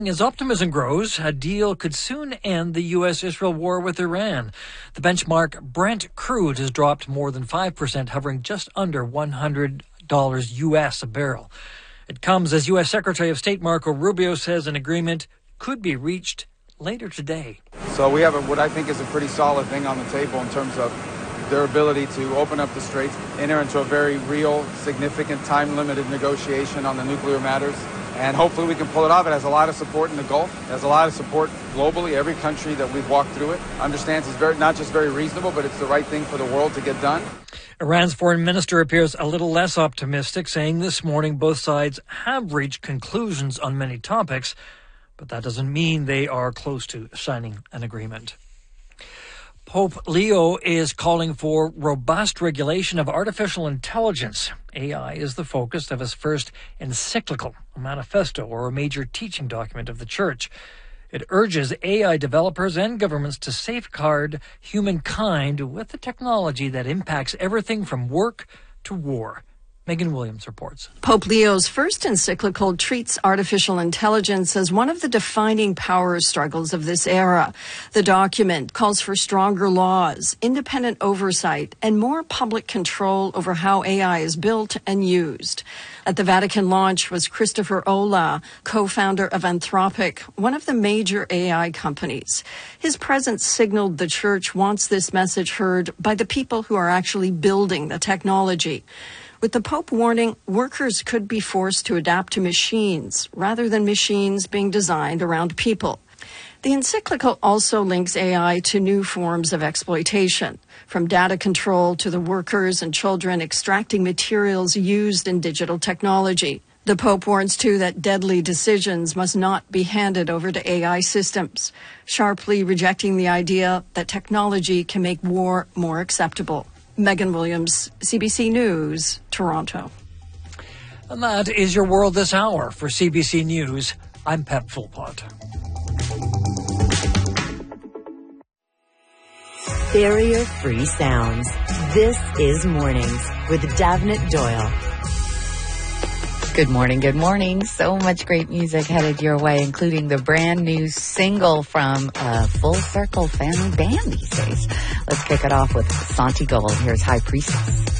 As optimism grows, a deal could soon end the U.S.-Israel war with Iran. The benchmark Brent crude has dropped more than 5%, hovering just under $100 U.S. a barrel. It comes as U.S. Secretary of State Marco Rubio says an agreement could be reached later today. So we have what I think is a pretty solid thing on the table in terms of their ability to open up the straits, enter into a very real, significant, time-limited negotiation on the nuclear matters. And hopefully we can pull it off. It has a lot of support in the Gulf. It has a lot of support globally. Every country that we've walked through it understands it's not just very reasonable, but it's the right thing for the world to get done. Iran's foreign minister appears a little less optimistic, saying this morning both sides have reached conclusions on many topics, but that doesn't mean they are close to signing an agreement. Pope Leo is calling for robust regulation of artificial intelligence. AI is the focus of his first encyclical, a manifesto or a major teaching document of the Church. It urges AI developers and governments to safeguard humankind with the technology that impacts everything from work to war. Megan Williams reports. Pope Leo's first encyclical treats artificial intelligence as one of the defining power struggles of this era. The document calls for stronger laws, independent oversight, and more public control over how AI is built and used. At the Vatican launch was Christopher Olah, co-founder of Anthropic, one of the major AI companies. His presence signaled the Church wants this message heard by the people who are actually building the technology. With the Pope warning, workers could be forced to adapt to machines rather than machines being designed around people. The encyclical also links AI to new forms of exploitation, from data control to the workers and children extracting materials used in digital technology. The Pope warns, too, that deadly decisions must not be handed over to AI systems, sharply rejecting the idea that technology can make war more acceptable. Megan Williams, CBC News, Toronto. And that is your world this hour. For CBC News, I'm Pep Fulpott. Barrier-free sounds. This is Mornings with Davnit Doyle. Good morning, good morning. So much great music headed your way, including the brand new single from a Full Circle family band these days. Let's kick it off with Santi Gold. Here's High Priestess.